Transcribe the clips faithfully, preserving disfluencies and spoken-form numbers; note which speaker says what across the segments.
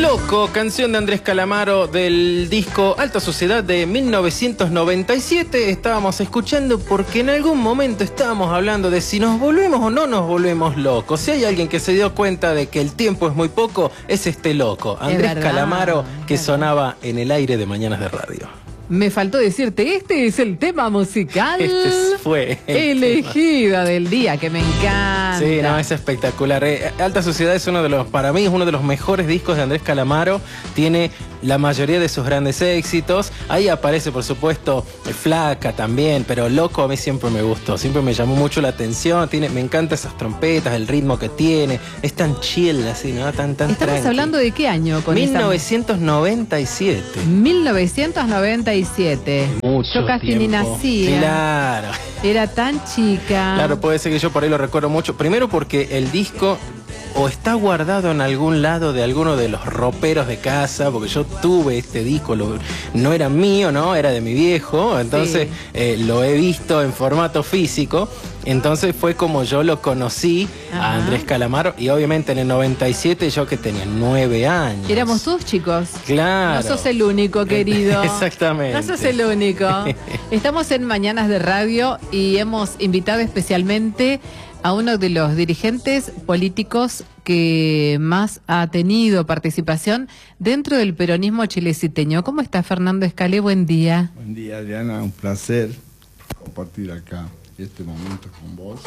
Speaker 1: Loco, canción de Andrés Calamaro del disco Alta Sociedad de mil novecientos noventa y siete. Estábamos escuchando porque en algún momento estábamos hablando de si nos volvemos o no nos volvemos locos. Si hay alguien que se dio cuenta de que el tiempo es muy poco, es este loco, Andrés Calamaro, que sonaba en el aire de Mañanas de Radio.
Speaker 2: Me faltó decirte, este es el tema musical
Speaker 1: este fue
Speaker 2: elegida del día, que me encanta.
Speaker 1: Sí, no, es espectacular. Eh, Alta Sociedad es uno de los, para mí es uno de los mejores discos de Andrés Calamaro. Tiene la mayoría de sus grandes éxitos. Ahí aparece, por supuesto, Flaca también, pero Loco a mí siempre me gustó, siempre me llamó mucho la atención. Tiene, me encantan esas trompetas, el ritmo que tiene. Es tan chill así, ¿no? Tan, tan
Speaker 2: ¿Estamos
Speaker 1: tranqui.
Speaker 2: hablando de qué año? Con
Speaker 1: mil novecientos noventa y siete.
Speaker 2: mil novecientos noventa y siete.
Speaker 1: Mucho
Speaker 2: yo casi
Speaker 1: tiempo.
Speaker 2: ni nacía.
Speaker 1: Claro.
Speaker 2: Era tan chica.
Speaker 1: Claro, puede ser que yo por ahí lo recuerdo mucho. Primero porque el disco o está guardado en algún lado de alguno de los roperos de casa, porque yo tuve este disco, lo, no era mío, ¿no? Era de mi viejo, entonces sí. eh, lo he visto en formato físico. Entonces fue como yo lo conocí. Ajá. A Andrés Calamaro, y obviamente en el noventa y siete yo que tenía nueve años.
Speaker 2: Éramos todos chicos.
Speaker 1: Claro.
Speaker 2: No sos el único, querido.
Speaker 1: Exactamente.
Speaker 2: No sos el único. Estamos en Mañanas de Radio y hemos invitado especialmente a uno de los dirigentes políticos que más ha tenido participación dentro del peronismo chileciteño. ¿Cómo está, Fernando Escalé? Buen día.
Speaker 3: Buen día, Diana. Un placer compartir acá este momento con vos.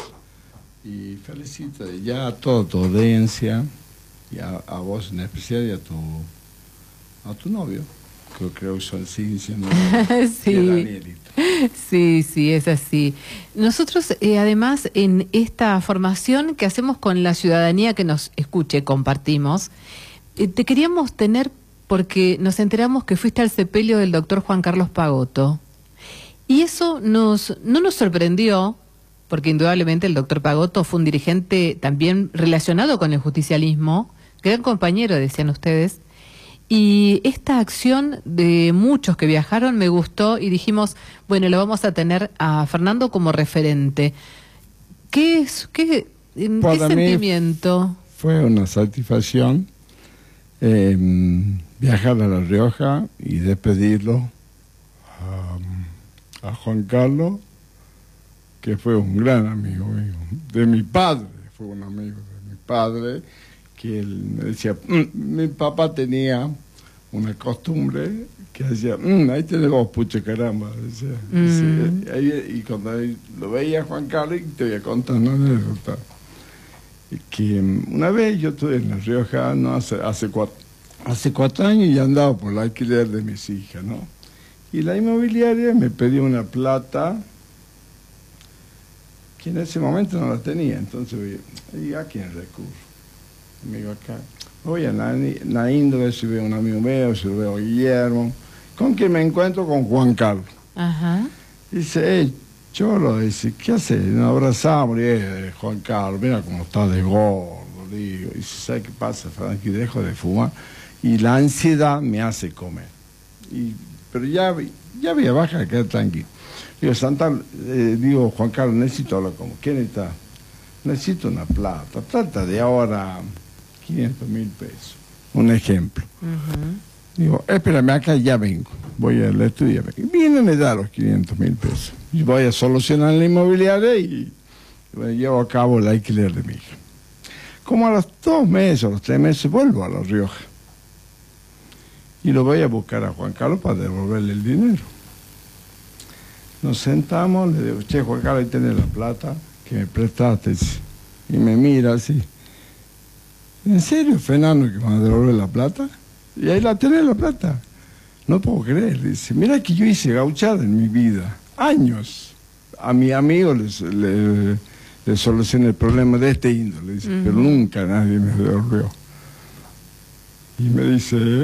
Speaker 3: Y felicito ya a toda tu audiencia, y a, a vos en especial, y a tu, a tu novio, que creo que son, siguen siendo
Speaker 2: sí.
Speaker 3: Danielito.
Speaker 2: Sí, sí, es así. Nosotros, eh, además, en esta formación que hacemos con la ciudadanía que nos escuche, compartimos, eh, te queríamos tener porque nos enteramos que fuiste al sepelio del doctor Juan Carlos Pagotto. Y eso nos no nos sorprendió, porque indudablemente el doctor Pagotto fue un dirigente también relacionado con el justicialismo, gran compañero, decían ustedes. Y esta acción de muchos que viajaron me gustó y dijimos, bueno, lo vamos a tener a Fernando como referente. ¿Qué es, qué, qué sentimiento?
Speaker 3: Fue una satisfacción eh, viajar a La Rioja y despedirlo a, a Juan Carlos, que fue un gran amigo mío, de mi padre, fue un amigo de mi padre, que él me decía, mm, mi papá tenía una costumbre que decía, mm, ahí tenés vos, pucho caramba, decía, mm. decía, ahí, y cuando lo veía Juan Carlos, te voy a contar una anécdota, que una vez yo estuve en La Rioja, no hace, hace, cuatro, hace cuatro años, y andaba por el alquiler de mis hijas, ¿no? Y la inmobiliaria me pidió una plata que en ese momento no la tenía, entonces ¿y a quién recurro? Amigo acá, voy a Naíndo, a ver si veo a un amigo mío, si veo a Guillermo. ¿Con quién me encuentro? Con Juan Carlos. Ajá. Dice, hey, Cholo, dice, ¿qué haces? Nos abrazamos, y eh, Juan Carlos, mira cómo está de gordo, digo. Y dice, ¿sabes qué pasa, Frankie? Dejo de fumar y la ansiedad me hace comer. Y, pero ya, ya había baja, quedé tranquilo. Digo, Santa, eh, digo, Juan Carlos, necesito hablar con ¿quién está? Necesito una plata, plata de ahora quinientos mil pesos, un ejemplo. Uh-huh. Digo, espérame acá, ya vengo, voy al estudio, viene, me da los quinientos mil pesos, y voy a solucionar la inmobiliaria y, y bueno, llevo a cabo el alquiler de mi hija. Como a los dos meses, a los tres meses, vuelvo a La Rioja, y lo voy a buscar a Juan Carlos para devolverle el dinero. Nos sentamos, le digo, che, Juan Carlos, ahí tenés la plata que me prestaste, y me mira así, ¿en serio, Fernando, que me va a devolver la plata? Y ahí la tenés, la plata. No puedo creer, dice, mira que yo hice gauchada en mi vida, años. A mi amigo les, le, le solucioné el problema de este índole, dice, uh-huh. pero nunca nadie me devolvió. Y me dice,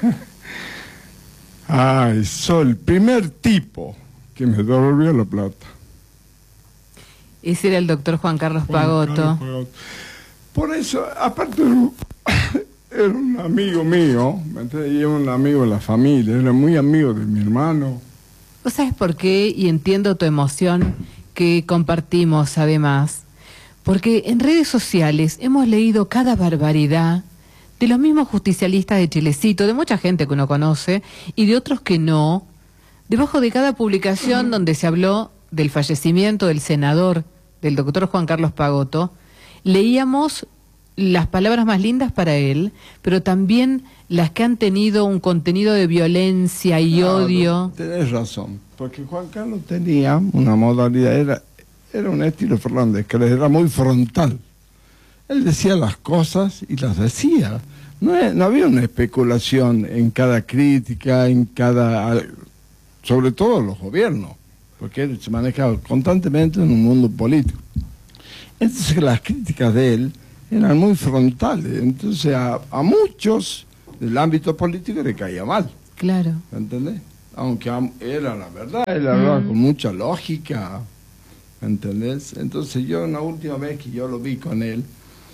Speaker 3: ay, soy el primer tipo que me devolvió la plata.
Speaker 2: Ese era el doctor Juan Carlos Pagotto. Juan Carlos Pagotto.
Speaker 3: Por eso, aparte era un amigo mío, y era un amigo de la familia, era muy amigo de mi hermano.
Speaker 2: ¿Vos sabés por qué? Y entiendo tu emoción que compartimos además. Porque en redes sociales hemos leído cada barbaridad de los mismos justicialistas de Chilecito, de mucha gente que uno conoce y de otros que no, debajo de cada publicación donde se habló del fallecimiento del senador, del doctor Juan Carlos Pagotto, leíamos las palabras más lindas para él, pero también las que han tenido un contenido de violencia y
Speaker 3: Claro,
Speaker 2: odio.
Speaker 3: Tenés razón, porque Juan Carlos tenía una modalidad, era, era un estilo Fernández, que era muy frontal. Él decía las cosas y las decía. No, es, no había una especulación en cada crítica, en cada... sobre todo los gobiernos, porque él se manejaba constantemente en un mundo político. Entonces las críticas de él eran muy frontales, entonces a, a muchos del ámbito político le caía mal.
Speaker 2: Claro.
Speaker 3: ¿Entendés? Aunque era la verdad, él hablaba mm. con mucha lógica, ¿entendés? Entonces yo, una última vez que yo lo vi con él,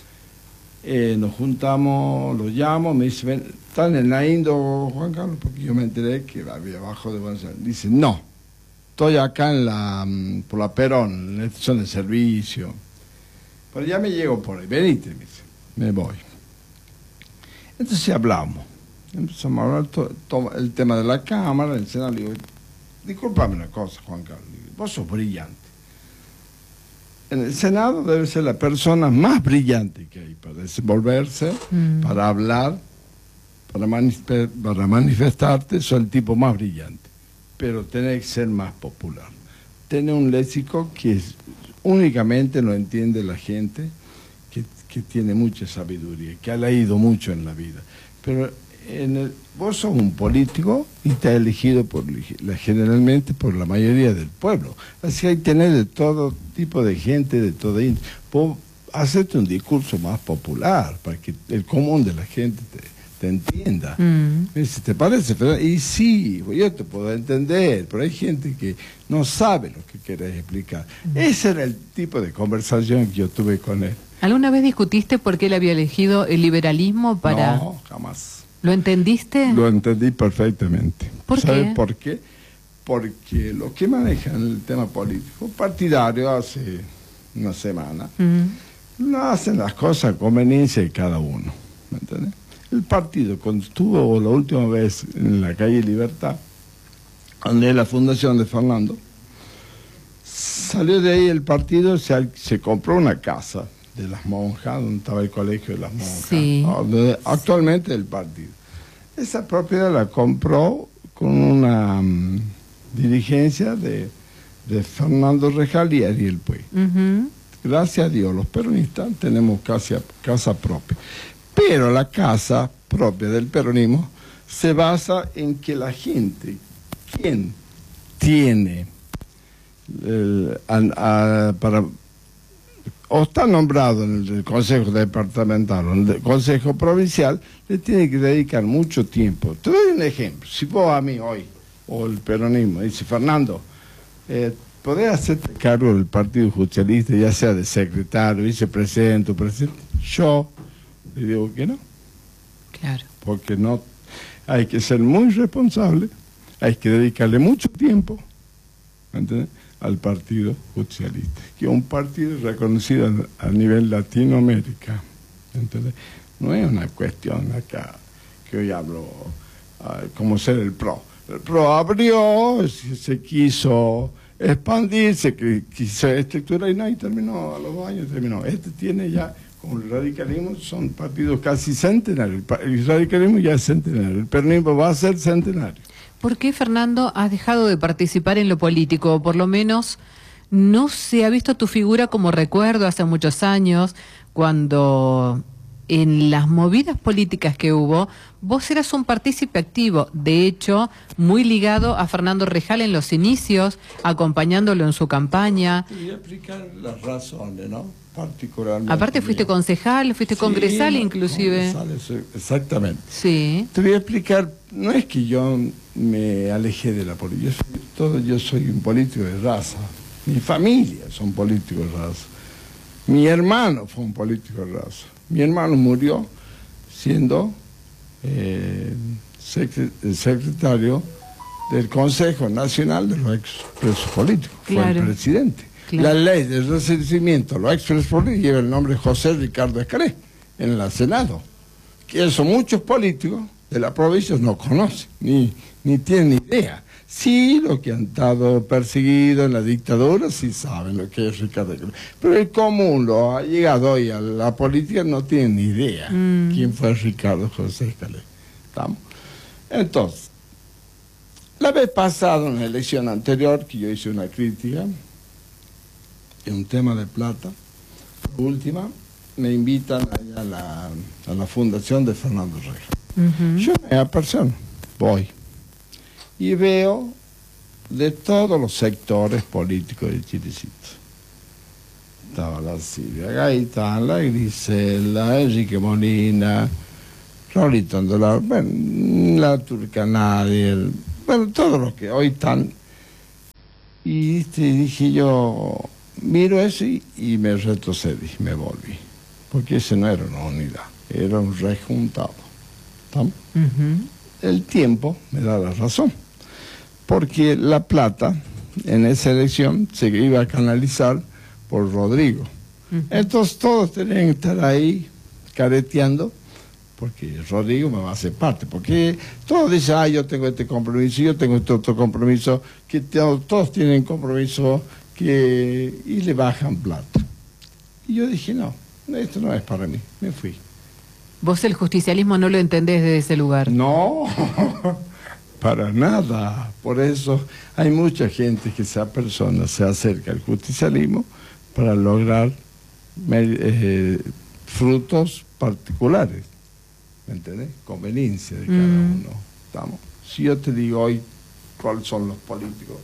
Speaker 3: eh, nos juntamos, lo llamo, me dice, ven, ¿está en el Naindo, Juan Carlos? Porque yo me enteré que había abajo de Buenos Aires. Dice, no, estoy acá en la, por la Perón, en la estación de servicio. Pero ya me llego por ahí, venite, me dice, me voy. Entonces hablamos, empezamos a hablar to, to, el tema de la Cámara, el Senado. Le digo, discúlpame una cosa, Juan Carlos, digo, vos sos brillante. En el Senado debe ser la persona más brillante que hay para desenvolverse, mm. para hablar, para, manif- para manifestarte, sos el tipo más brillante. Pero tenés que ser más popular. Tenés un léxico que es, únicamente lo entiende la gente que, que tiene mucha sabiduría, que ha leído mucho en la vida. Pero en el, vos sos un político y te has elegido por, generalmente por la mayoría del pueblo. Así que hay que tener de todo tipo de gente, de toda índole. Vos hacerte un discurso más popular para que el común de la gente te, te entienda. Mm. Me dice, ¿te parece? Y sí, yo te puedo entender, pero hay gente que no sabe lo que querés explicar. Mm. Ese era el tipo de conversación que yo tuve con él.
Speaker 2: ¿Alguna vez discutiste por qué él había elegido el liberalismo para...?
Speaker 3: No, jamás.
Speaker 2: ¿Lo entendiste?
Speaker 3: Lo entendí perfectamente.
Speaker 2: ¿Por
Speaker 3: ¿Sabes
Speaker 2: qué?
Speaker 3: por qué? Porque lo que manejan el tema político partidario hace una semana, mm. no hacen las cosas a conveniencia de cada uno. ¿Me entiendes? El partido, cuando estuvo la última vez en la calle Libertad, donde es la fundación de Fernando, salió de ahí el partido, se, se compró una casa de las monjas, donde estaba el colegio de las monjas,
Speaker 2: sí.
Speaker 3: donde actualmente el partido. Esa propiedad la compró con una um, dirigencia de, de Fernando Rejal y Ariel Puig. Uh-huh. Gracias a Dios, los peronistas tenemos casa, casa propia. Pero la casa propia del peronismo se basa en que la gente, quien tiene el, a, a, para o está nombrado en el Consejo Departamental o en el Consejo Provincial, le tiene que dedicar mucho tiempo. Te doy un ejemplo. Si vos a mí hoy, o el peronismo, dice, Fernando, eh, ¿podés hacerte cargo del Partido Justicialista, ya sea de secretario, vicepresidente o presidente? Yo le digo que no.
Speaker 2: Claro.
Speaker 3: Porque no, hay que ser muy responsable, hay que dedicarle mucho tiempo, ¿entiendes?, al Partido Justicialista, que es un partido reconocido a, a nivel Latinoamérica. ¿Entendés? No es una cuestión acá que hoy hablo uh, como ser el PRO. El PRO abrió, se, se quiso expandir, se quiso estructurar y no, y terminó, a los dos años terminó. Este tiene ya, como el radicalismo, son partidos casi centenarios. El radicalismo ya es centenario, el peronismo va a ser centenario.
Speaker 2: ¿Por qué, Fernando, has dejado de participar en lo político? O por lo menos no se ha visto tu figura como recuerdo hace muchos años, cuando en las movidas políticas que hubo, vos eras un partícipe activo, de hecho, muy ligado a Fernando Rejal en los inicios, acompañándolo en su campaña.
Speaker 3: Y voy a explicar las razones, ¿no? Particularmente.
Speaker 2: Aparte fuiste mío. concejal, fuiste sí, congresal no, inclusive.
Speaker 3: Congresal, exactamente.
Speaker 2: Sí.
Speaker 3: Te voy a explicar, no es que yo me alejé de la política, yo soy, todo, yo soy un político de raza, mi familia son políticos de raza, mi hermano fue un político de raza, mi hermano murió siendo eh, secretario del Consejo Nacional de los Expresos Políticos, claro. Fue el presidente. Claro. La ley de resarcimiento a los expresos políticos lleva el nombre de José Ricardo Escaré en el Senado. que eso muchos políticos de la provincia no conocen, ni, ni tienen idea. Sí, los que han estado perseguidos en la dictadura, sí saben lo que es Ricardo Calef. Pero el común, lo ha llegado hoy a la política, no tienen ni idea mm. quién fue Ricardo José Calef. ¿Estamos? Entonces, la vez pasada, en la elección anterior, que yo hice una crítica, en un tema de plata, última, me invitan a la, a la fundación de Fernando Reja. Uh-huh. Yo me apersono, voy, y veo de todos los sectores políticos de Chilecito. Estaba la Silvia Gaitán, la Grisela, Enrique Molina, Raulito Andolar, bueno, la Turcanari, el, bueno, todos los que hoy están. Y este, dije yo, miro eso y, y me retrocedí, me volví. Porque ese no era una unidad, era un rejuntado. ¿Estamos? Uh-huh. El tiempo me da la razón. Porque la plata en esa elección se iba a canalizar por Rodrigo. Uh-huh. Entonces todos tenían que estar ahí careteando, porque Rodrigo me va a hacer parte. Porque todos dicen, ah, yo tengo este compromiso, yo tengo este otro compromiso, que todos tienen compromiso, que y le bajan plata. Y yo dije, no, esto no es para mí, me fui.
Speaker 2: ¿Vos el justicialismo no lo entendés desde ese lugar?
Speaker 3: No, para nada. Por eso hay mucha gente que esa persona se acerca al justicialismo para lograr eh, frutos particulares, ¿me entendés? Conveniencia de cada mm. uno. ¿Estamos? Si yo te digo hoy cuáles son los políticos,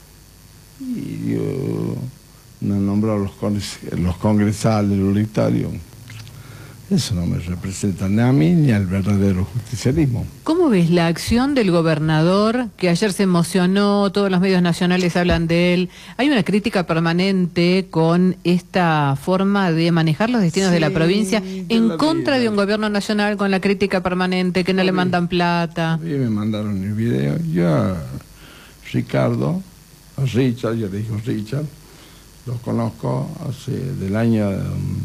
Speaker 3: y yo no he nombrado los, congres, los congresales, los unitarios, eso no me representa ni a mí ni al verdadero justicialismo.
Speaker 2: ¿Cómo ves la acción del gobernador, que ayer se emocionó, todos los medios nacionales hablan de él? Hay una crítica permanente con esta forma de manejar los destinos sí, de la provincia, de en la contra vida. De un gobierno nacional con la crítica permanente, que no le mandan plata.
Speaker 3: A mí me mandaron el video. Yo a Ricardo, a Richard, yo le digo Richard, lo conozco hace del año... Um,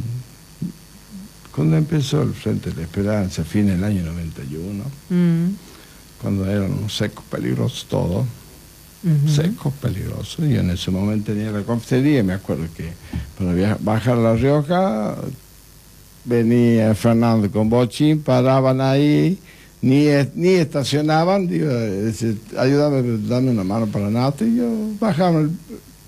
Speaker 3: cuando empezó el Frente de la Esperanza, fin del año noventa y uno, mm. cuando eran unos secos peligrosos todos, uh-huh. secos peligrosos, yo en ese momento tenía la confitería y me acuerdo que para viajar, bajar a La Rioja, venía Fernando con Bochín, paraban ahí, ni, ni estacionaban, digo, decir, ayúdame, dame una mano para nada, y yo bajaba el,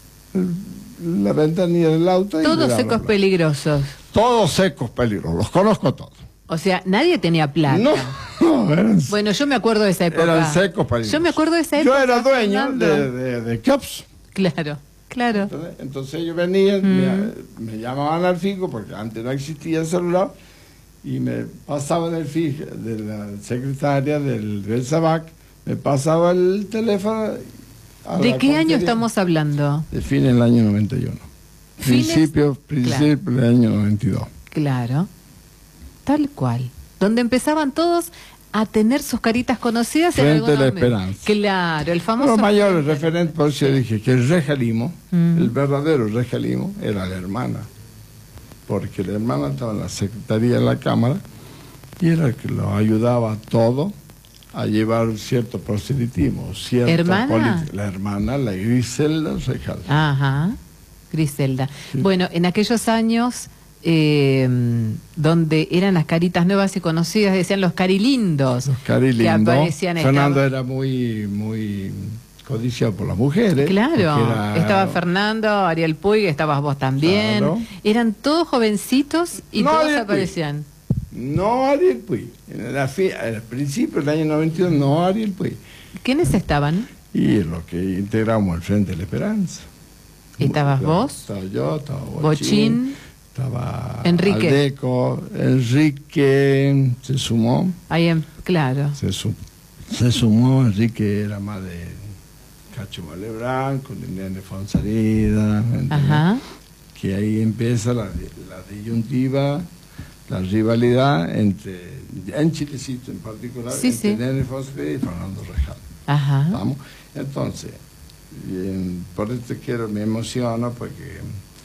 Speaker 3: el, la ventanilla del auto.
Speaker 2: Todos secos peligrosos.
Speaker 3: Todos secos peligrosos, los conozco todos.
Speaker 2: O sea, nadie tenía plata.
Speaker 3: No, no, eran...
Speaker 2: Bueno, yo me acuerdo de esa época.
Speaker 3: Eran secos peligrosos.
Speaker 2: Yo me acuerdo de esa época.
Speaker 3: Yo era dueño de, de, de C A P S.
Speaker 2: Claro, claro.
Speaker 3: Entonces, entonces ellos venían, mm. me, me llamaban al fijo, porque antes no existía el celular, y me pasaban el fijo de la secretaria del, del SABAC, me pasaba el teléfono.
Speaker 2: ¿De qué año estamos hablando?
Speaker 3: De fin del año noventa y uno. Principio, principio claro. del año noventa y dos.
Speaker 2: Claro, tal cual. Donde empezaban todos a tener sus caritas conocidas.
Speaker 3: Frente a la Esperanza.
Speaker 2: Claro, el famoso...
Speaker 3: Los mayores referentes, por eso dije que el Rejalimo, mm. el verdadero Rejalimo, era la hermana. Porque la hermana estaba en la secretaría de la Cámara y era el que lo ayudaba a todo a llevar cierto proselitismo, cierta
Speaker 2: ¿Hermana?
Speaker 3: política. La hermana, la Griselda Rejal.
Speaker 2: Ajá. Griselda. Sí. Bueno, en aquellos años eh, donde eran las caritas nuevas y conocidas, decían los carilindos.
Speaker 3: Los carilindos.
Speaker 2: Que aparecían.
Speaker 3: Fernando
Speaker 2: estaba...
Speaker 3: era muy, muy codiciado por las mujeres.
Speaker 2: Claro,
Speaker 3: era...
Speaker 2: estaba Fernando, Ariel Puig, estabas vos también. Claro. Eran todos jovencitos y no todos Ariel aparecían.
Speaker 3: Puig. No Ariel Puig. En la fi... Al principio del año noventa y dos, no Ariel Puig.
Speaker 2: ¿Quiénes estaban?
Speaker 3: Y los que integramos el Frente de la Esperanza.
Speaker 2: ¿Estabas
Speaker 3: estaba,
Speaker 2: vos?
Speaker 3: Estaba yo, estaba Bochín,
Speaker 2: Bochín
Speaker 3: estaba
Speaker 2: Enrique.
Speaker 3: Aldeco, Enrique se sumó.
Speaker 2: Ahí en, claro.
Speaker 3: Se, su, se sumó, Enrique era más de Cacho Malebrán, con Nene Fonsarida,
Speaker 2: Ajá.
Speaker 3: que ahí empieza la, la disyuntiva, la rivalidad entre, en Chilecito en particular,
Speaker 2: sí,
Speaker 3: entre
Speaker 2: sí.
Speaker 3: Nene Fonsarida y Fernando Rejal.
Speaker 2: Ajá.
Speaker 3: ¿Vamos? Entonces, bien, por esto quiero, me emociono porque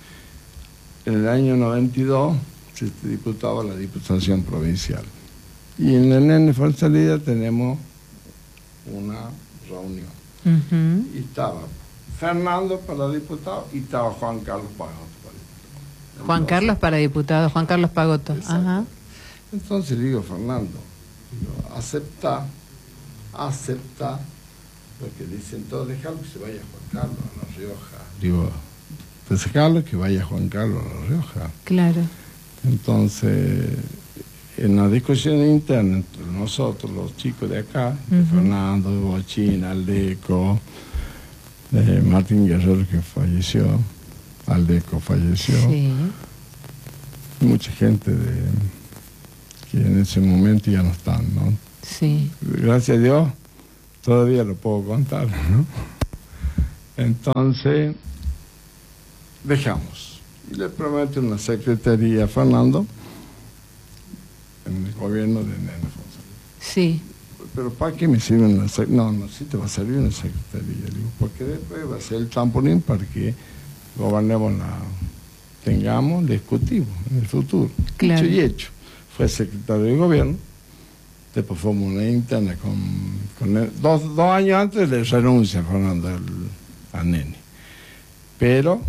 Speaker 3: en el año noventa y dos se disputaba la Diputación Provincial Y en el Nene fue salida tenemos una reunión.
Speaker 2: Uh-huh.
Speaker 3: Y estaba Fernando para diputado y estaba Juan Carlos Pagoto para diputado.
Speaker 2: Juan
Speaker 3: Entonces,
Speaker 2: Carlos para diputado, Juan Carlos Pagoto.
Speaker 3: exacto.
Speaker 2: Ajá.
Speaker 3: Entonces le digo, Fernando, digo, acepta, acepta, porque dicen todos, dejalo que se vaya Juan Carlos a La Rioja. Digo, dejalo que vaya Juan Carlos a La Rioja.
Speaker 2: Claro.
Speaker 3: Entonces, en la discusión interna entre nosotros, los chicos de acá, de
Speaker 2: Uh-huh.
Speaker 3: Fernando, de Bochín, Aldeco, de Martín Guerrero que falleció, Aldeco falleció,
Speaker 2: Sí.
Speaker 3: mucha gente de, que en ese momento ya no están, ¿no?
Speaker 2: Sí.
Speaker 3: Gracias a Dios, todavía lo puedo contar, ¿no? Entonces, dejamos. Y le prometo una secretaría a Fernando en el gobierno de Nene Fonsalida.
Speaker 2: Sí.
Speaker 3: Pero ¿para qué me sirve una secretaría? No, no, sí te va a servir una secretaría, digo, porque después va a ser el trampolín para que gobernemos la... tengamos, discutimos en el futuro.
Speaker 2: Claro.
Speaker 3: Dicho y hecho. Fue secretario de gobierno, después fuimos una interna con, con él. Dos, dos años antes le renuncia Fernando al, al Nene. Pero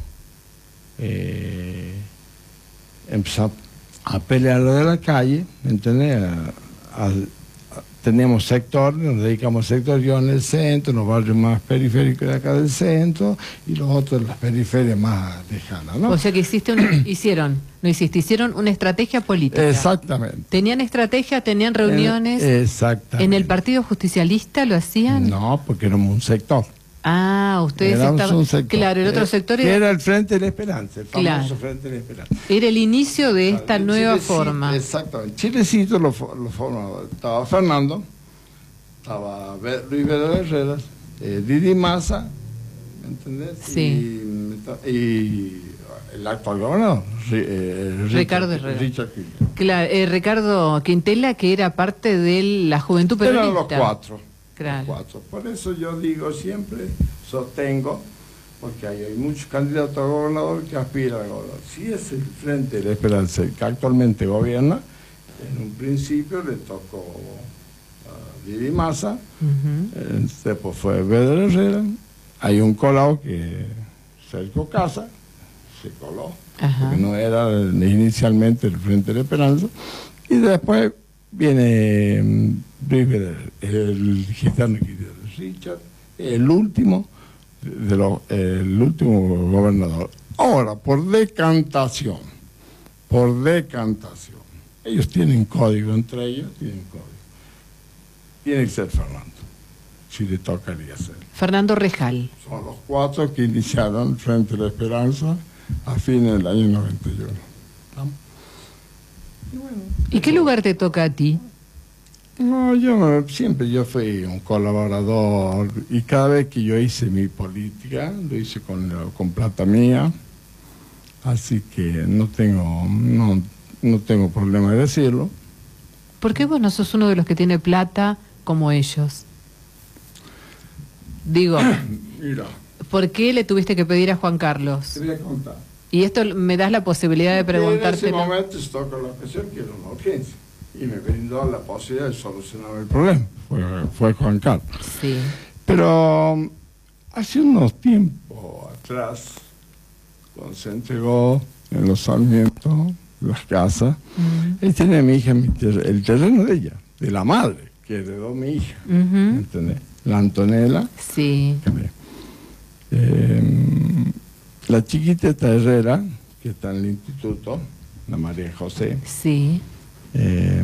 Speaker 3: eh, empezó a pelear lo de la calle, ¿me entendés? A, a, a, teníamos sector, nos dedicamos al sector, yo en el centro, en los barrios más periféricos de acá del centro, y los otros en las periferias más lejanas, ¿no?
Speaker 2: O sea que hiciste una, hicieron, no hiciste, hicieron una estrategia política.
Speaker 3: Exactamente.
Speaker 2: ¿Tenían estrategia, tenían reuniones?
Speaker 3: En, exactamente.
Speaker 2: ¿En el Partido Justicialista lo hacían?
Speaker 3: No, porque éramos un sector.
Speaker 2: Ah, ustedes
Speaker 3: Éramos
Speaker 2: estaban...
Speaker 3: un sector.
Speaker 2: Claro, el otro
Speaker 3: Eh,
Speaker 2: sector
Speaker 3: que
Speaker 2: era,
Speaker 3: era el Frente de la Esperanza, el famoso
Speaker 2: Claro.
Speaker 3: Frente de la Esperanza.
Speaker 2: era el inicio de esta
Speaker 3: El
Speaker 2: nueva
Speaker 3: Chilecito,
Speaker 2: forma.
Speaker 3: Exactamente. Chilecito lo, fo- lo formaba. Estaba Fernando, estaba Be- Luis Vedder Herreras, eh, Didi Massa, ¿me entendés?
Speaker 2: Sí.
Speaker 3: Y, y el actual gobernador, Ri- eh, Richard-
Speaker 2: Ricardo Herrera.
Speaker 3: Richard Quintela.
Speaker 2: Claro, eh, Ricardo Quintela, que era parte de la juventud peronista.
Speaker 3: Eran los cuatro.
Speaker 2: Claro.
Speaker 3: Los cuatro. Por eso yo digo siempre, sostengo, porque hay, hay muchos candidatos a gobernador que aspiran a gobernador. Si es el Frente de la Esperanza el que actualmente gobierna, en un principio le tocó a Didi Massa,
Speaker 2: Ujú.
Speaker 3: eh, después fue Vedder Herrera, hay un colado que Sergio Casa se coló,
Speaker 2: Ajá.
Speaker 3: porque no era el- inicialmente el Frente de la Esperanza, y después viene mm, Luis Vedder, el gitano que dio Richard, el último de los, el último gobernador. Ahora, por decantación, por decantación, ellos tienen código, entre ellos tienen código. Tiene que ser Fernando, si le tocaría ser.
Speaker 2: Fernando Rejal.
Speaker 3: Son los cuatro que iniciaron Frente de la Esperanza a fines del año noventa y uno. ¿Estamos? Y bueno,
Speaker 2: ¿Y qué lugar te toca a ti?
Speaker 3: no, yo siempre yo fui un colaborador y cada vez que yo hice mi política, lo hice con, con plata mía, así que no tengo, no, no tengo problema de decirlo.
Speaker 2: ¿Por qué vos no sos uno de los que tiene plata como ellos? Digo,
Speaker 3: Mira,
Speaker 2: ¿por qué le tuviste que pedir a Juan Carlos?
Speaker 3: te voy a contar.
Speaker 2: Y esto me das la posibilidad de
Speaker 3: En ese
Speaker 2: preguntártelo.
Speaker 3: momento se tocó la ocasión que era una urgencia y me brindó la posibilidad de solucionar el problema. Fue, fue Juan Carlos.
Speaker 2: Sí.
Speaker 3: Pero um, hace unos tiempos atrás, cuando se entregó en los Sarmientos las casas,
Speaker 2: Mm.
Speaker 3: él tenía a mi hija mi ter- el terreno de ella, de la madre, que heredó mi hija, ¿me
Speaker 2: Ujú.
Speaker 3: entendés? La Antonella.
Speaker 2: Sí.
Speaker 3: Eh, la chiquita Herrera, que está en el instituto, la María José,
Speaker 2: Sí.
Speaker 3: eh,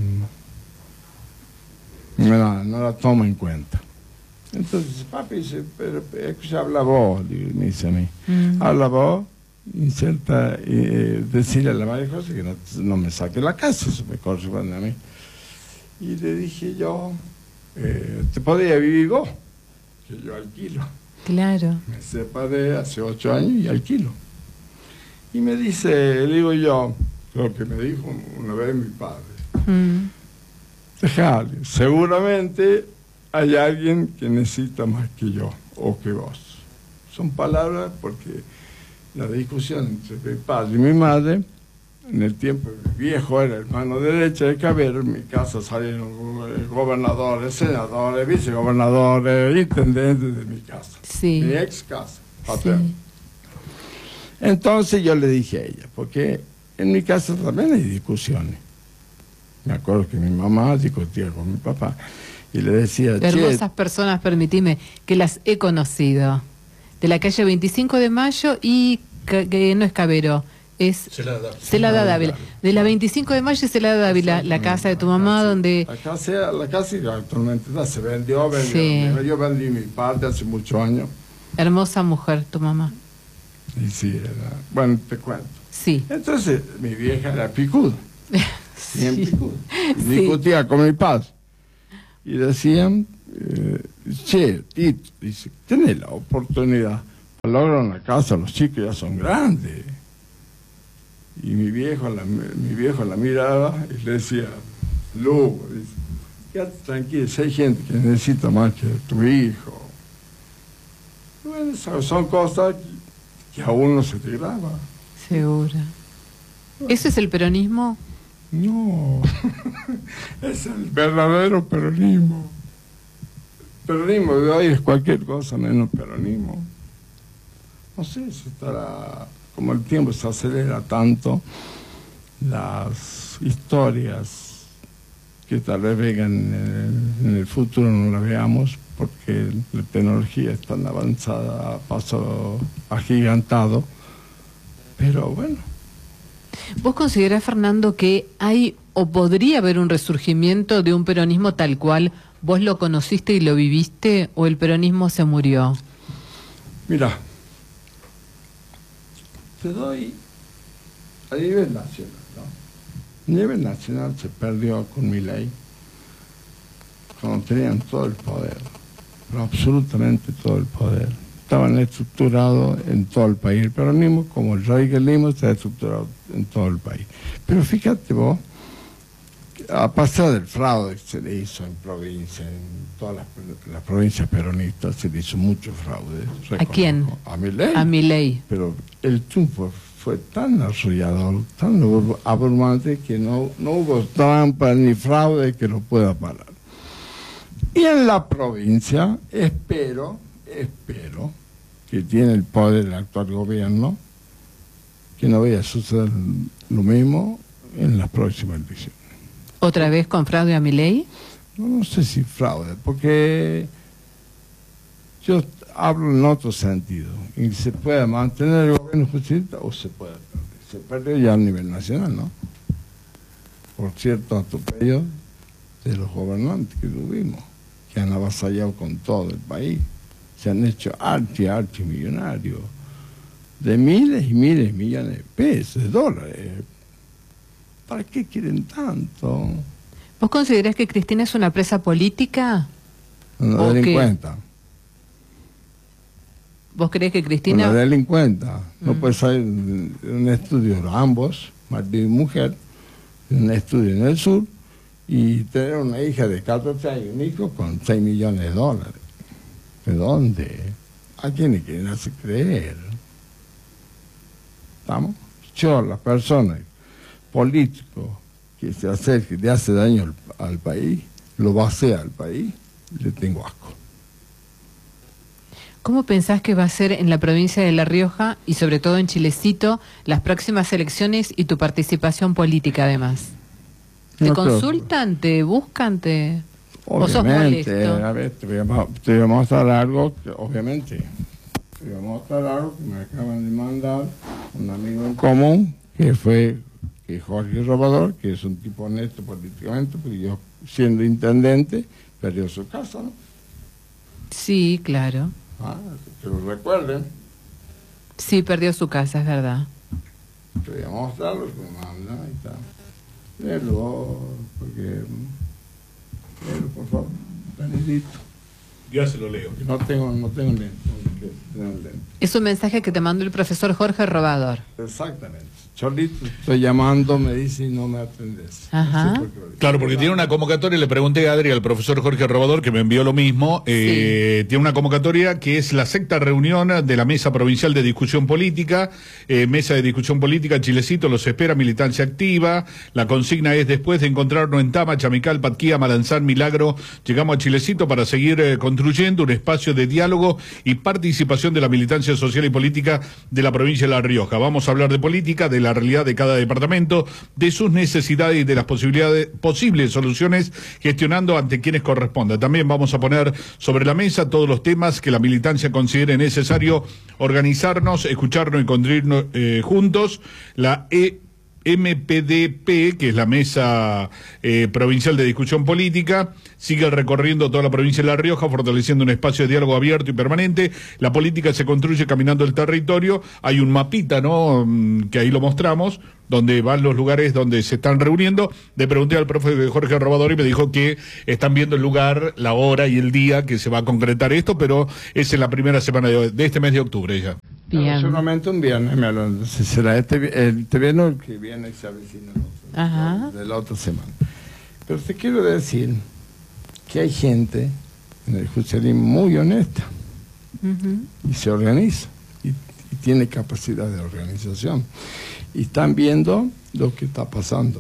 Speaker 3: no, la- no la toma en cuenta. Entonces, papi dice, pero, pero escucha, habla vos, digo, me dice a mí.
Speaker 2: Mm.
Speaker 3: Habla vos, inserta, eh, decirle a la María José que no, no me saque la casa, eso me corresponde a mí. Y le dije yo, eh, te podría vivir vos, que yo alquilo.
Speaker 2: Claro.
Speaker 3: Me separé hace ocho años y alquilo. Y me dice, le digo yo, lo que me dijo una vez mi padre,
Speaker 2: Mm.
Speaker 3: dejale, seguramente hay alguien que necesita más que yo o que vos. Son palabras porque la discusión entre mi padre y mi madre en el tiempo viejo era el mano derecha de Cavero. En mi casa salieron gobernadores, senadores, vicegobernadores, intendentes de mi casa,
Speaker 2: sí.
Speaker 3: mi ex casa paterna.
Speaker 2: Sí.
Speaker 3: Entonces yo le dije a ella, porque en mi casa también hay discusiones. Me acuerdo que mi mamá discutía con mi papá y le decía...
Speaker 2: Hermosas personas, permitime, que las he conocido. De la calle veinticinco de mayo y que, que no es Cavero, es Celada Dávila. De la veinticinco de mayo y Celada Dávila, la casa de tu mamá donde...
Speaker 3: La casa, la casa actualmente ya se vendió, vendió,
Speaker 2: sí.
Speaker 3: yo vendí mi parte hace muchos años.
Speaker 2: Hermosa mujer, tu mamá.
Speaker 3: Y sí, era... Bueno, te cuento.
Speaker 2: Sí.
Speaker 3: Entonces, mi vieja era picuda.
Speaker 2: Sí.
Speaker 3: Bien picuda.
Speaker 2: Sí.
Speaker 3: Discutía con mi padre. Y decían, eh, che, Tito, dice, tenés la oportunidad para lograr una casa, los chicos ya son grandes. Y mi viejo la, mi viejo la miraba y le decía, Lugo, dice, quédate tranquilo, si hay gente que necesita más que tu hijo. Bueno, son cosas que a uno se te graba.
Speaker 2: Seguro. ¿Eso es el peronismo?
Speaker 3: No, es el verdadero peronismo. El peronismo de hoy es cualquier cosa menos peronismo. No sé si estará, como el tiempo se acelera tanto, las historias que tal vez vengan en el, en el futuro no las veamos, porque la tecnología es tan avanzada a paso agigantado, pero bueno.
Speaker 2: ¿Vos considerás, Fernando, que hay o podría haber un resurgimiento de un peronismo tal cual vos lo conociste y lo viviste, o el peronismo se murió?
Speaker 3: Mira, te doy a nivel nacional, ¿no? A nivel nacional se perdió con Milei cuando tenían todo el poder, pero absolutamente todo el poder. Estaban estructurados en todo el país. El peronismo, como el radicalismo, está estructurado en todo el país. Pero fíjate vos, a pasar del fraude que se le hizo en provincia, en todas las, las provincias peronistas, se le hizo mucho fraude.
Speaker 2: ¿A quién?
Speaker 3: A Milei.
Speaker 2: A Milei.
Speaker 3: Pero el triunfo fue tan arrollador, tan abrumante, que no, no hubo trampa ni fraude que lo pueda parar. Y en la provincia, espero... espero que tiene el poder el actual gobierno, que no vaya a suceder lo mismo en las próximas elecciones.
Speaker 2: ¿Otra vez con fraude a Milei?
Speaker 3: No, no sé si fraude, porque yo hablo en otro sentido, y se puede mantener el gobierno justicialista o se puede perder. Se perdió ya a nivel nacional, ¿no? Por cierto atropello de los gobernantes que tuvimos, que han avasallado con todo el país. Se han hecho archi, archi millonarios, de miles y miles de millones de pesos, de dólares. ¿Para qué quieren tanto?
Speaker 2: ¿Vos considerás que Cristina es una presa política?
Speaker 3: Una delincuenta.
Speaker 2: ¿Vos creés que Cristina...?
Speaker 3: Una delincuenta. No
Speaker 2: Mm.
Speaker 3: puede salir de un estudio, ambos, marido y mujer, de un estudio en el sur, y tener una hija de catorce años, un hijo con seis millones de dólares. ¿De dónde? ¿A quién le quieren hacer creer? ¿Estamos? Yo, las personas, políticos, que se acerquen, le hace daño al, al país, lo vacía al país, le tengo asco.
Speaker 2: ¿Cómo pensás que va a ser en la provincia de La Rioja y sobre todo en Chilecito las próximas elecciones y tu participación política además? ¿Te
Speaker 3: No
Speaker 2: consultan, te buscan, te...? ¿O sos
Speaker 3: Obviamente,
Speaker 2: molesto?
Speaker 3: a ver, te voy a, te voy a mostrar algo, que, obviamente, te voy a mostrar algo que me acaban de mandar un amigo en común, que fue que Jorge Robador, que es un tipo honesto políticamente, porque yo, siendo intendente, perdió su casa, ¿no?
Speaker 2: Sí, claro.
Speaker 3: Ah, que lo recuerden.
Speaker 2: Sí, perdió su casa, es verdad.
Speaker 3: Te voy a mostrar lo que me manda y tal. Léelo, porque... Léelo, por favor. Danielito.
Speaker 4: Ya se lo leo.
Speaker 3: No tengo, no tengo lente. No tengo lente.
Speaker 2: Es un mensaje que te mandó el profesor Jorge Robador.
Speaker 3: Exactamente. Cholito, estoy llamando, me dice y no me atendes.
Speaker 2: Ajá.
Speaker 3: No sé por qué.
Speaker 4: Claro, porque tiene una convocatoria, le pregunté a Adri, al profesor Jorge Robador, que me envió lo mismo, eh, sí. Tiene una convocatoria que es la sexta reunión de la Mesa Provincial de Discusión Política, eh, Mesa de Discusión Política, Chilecito los espera, militancia activa, la consigna es después de encontrarnos en Tama, Chamical, Patquía, Malanzán, Milagro, llegamos a Chilecito para seguir eh, construyendo un espacio de diálogo y participación de la militancia social y política de la provincia de La Rioja. Vamos a hablar de política, de la realidad de cada departamento, de sus necesidades y de las posibilidades, posibles soluciones, gestionando ante quienes corresponda. También vamos a poner sobre la mesa todos los temas que la militancia considere necesario organizarnos, escucharnos y construirnos eh, juntos. La E M P D P, que es la Mesa eh, Provincial de Discusión Política, sigue recorriendo toda la provincia de La Rioja, fortaleciendo un espacio de diálogo abierto y permanente. La política se construye caminando el territorio. Hay un mapita, ¿no?, que ahí lo mostramos, donde van los lugares donde se están reuniendo. Le pregunté al profe Jorge Robador y me dijo que están viendo el lugar, la hora y el día que se va a concretar esto, pero es en la primera semana de, de este mes de octubre ya.
Speaker 2: Bien.
Speaker 3: Solamente un viernes, me hablan. Será este, este viernes el que viene se avecina
Speaker 2: Ajá.
Speaker 3: de la otra semana. Pero te quiero decir que hay gente en el justicialismo muy honesta, uh-huh, y se organiza y, y tiene capacidad de organización y están viendo lo que está pasando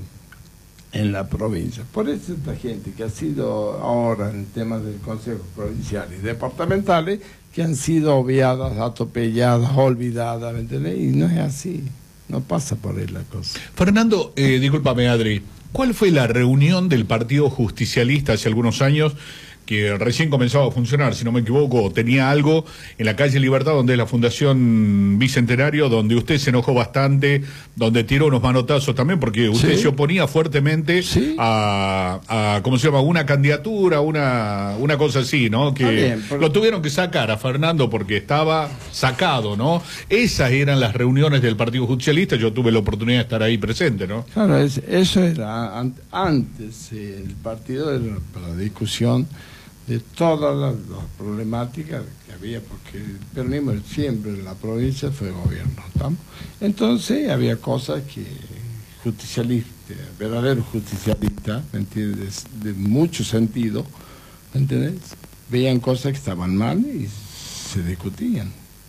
Speaker 3: en la provincia. Por eso esta gente que ha sido ahora en temas del Consejo Provincial y departamentales, que han sido obviadas, atropelladas, olvidadas, ¿me entendés? Y no es así, no pasa por ahí la cosa.
Speaker 4: Fernando, eh, discúlpame, Adri, ¿cuál fue la reunión del Partido Justicialista hace algunos años, que recién comenzaba a funcionar, si no me equivoco, tenía algo en la calle Libertad, donde es la Fundación Bicentenario, donde usted se enojó bastante, donde tiró unos manotazos también, porque usted ¿sí? se oponía fuertemente ¿sí? a, a, ¿cómo se llama?, una candidatura, una, una cosa así, ¿no? Que bien, porque... lo tuvieron que sacar a Fernando porque estaba sacado, ¿no? Esas eran las reuniones del Partido Justicialista, yo tuve la oportunidad de estar ahí presente, ¿no?
Speaker 3: Claro, es, eso era antes, el partido era para la discusión de todas las, las problemáticas que había, porque el peronismo siempre en la provincia fue gobierno, ¿estamos? Entonces había cosas que justicialistas, verdaderos justicialistas, ¿me entiendes?, de mucho sentido, ¿me entiendes?, veían cosas que estaban mal y se discutían,